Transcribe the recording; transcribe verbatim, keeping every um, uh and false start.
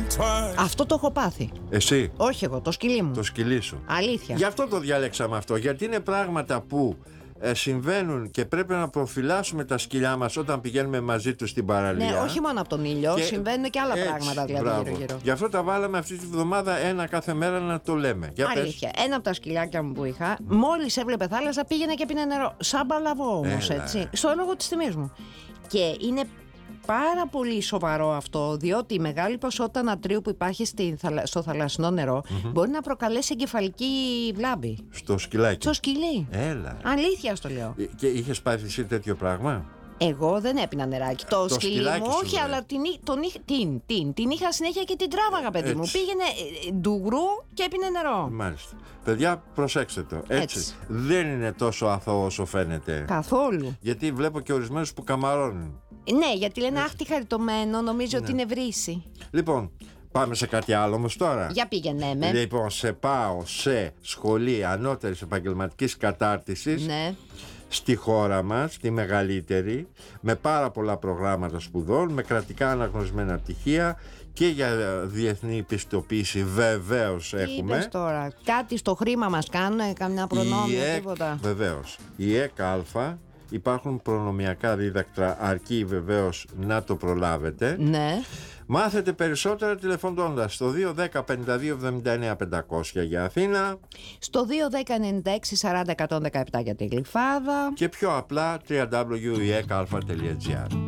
Αυτό το έχω πάθει. Εσύ? Όχι εγώ, το σκυλί μου. Το σκυλί σου. Αλήθεια. Γι' αυτό το διαλέξαμε αυτό. Γιατί είναι πράγματα που ε, συμβαίνουν και πρέπει να προφυλάσσουμε τα σκυλιά μας όταν πηγαίνουμε μαζί τους στην παραλία. Ναι, όχι μόνο από τον ήλιο, και συμβαίνουν και άλλα έτσι, πράγματα δηλαδή γύρω-γύρω. Γι' αυτό τα βάλαμε αυτή τη βδομάδα ένα κάθε μέρα να το λέμε. Για αλήθεια. Πες. Ένα από τα σκυλιάκια μου που είχα, μόλις έβλεπε θάλασσα πήγαινε και πίνε νερό. Σαν παλαβό όμως, έτσι. Στο λόγο της τιμής μου. Και είναι πάρα πολύ σοβαρό αυτό, διότι η μεγάλη ποσότητα νατρίου που υπάρχει στο θαλασσινό νερό mm-hmm. μπορεί να προκαλέσει εγκεφαλική βλάβη. Στο σκυλάκι. Στο σκυλί. Έλα. Αλήθεια στο λέω. Και είχες πάθει εσύ τέτοιο πράγμα? Εγώ δεν έπινα νεράκι. Το, το σκυλί μου, όχι, σου, αλλά την, τον, την, την, την είχα συνέχεια και την τράβαγα, παιδί έτσι. Μου. Πήγαινε ντουγρού και έπινε νερό. Μάλιστα. Παιδιά, προσέξτε το. Έτσι. έτσι. Δεν είναι τόσο αθώο όσο φαίνεται. Καθόλου. Γιατί βλέπω και ορισμένους που καμαρώνουν. Ναι, γιατί λένε άχτι χαριτωμένο, νομίζω ναι. ότι είναι βρύση. Λοιπόν, πάμε σε κάτι άλλο όμως τώρα. Για πήγαινε με. Λοιπόν, σε πάω σε σχολή ανώτερης επαγγελματικής κατάρτισης. Ναι. Στη χώρα μας, τη μεγαλύτερη, με πάρα πολλά προγράμματα σπουδών, με κρατικά αναγνωρισμένα πτυχία και για διεθνή πιστοποίηση βεβαίως έχουμε. Τι είπες τώρα, κάτι στο χρήμα μας κάνουν, καμιά προνόμια, η τίποτα? Βεβαίως, η ΕΚ Α, υπάρχουν προνομιακά δίδακτρα, αρκεί βεβαίως να το προλάβετε. Ναι. Μάθετε περισσότερα τηλεφωνώντας στο δύο ένα μηδέν πέντε δύο εβδομήντα εννέα πεντακόσια για Αθήνα, στο δύο ένα μηδέν ενενήντα έξι σαράντα εκατόν δεκαεπτά για τη Γλυφάδα και πιο απλά double-u double-u double-u τελεία e k a alpha τελεία g r.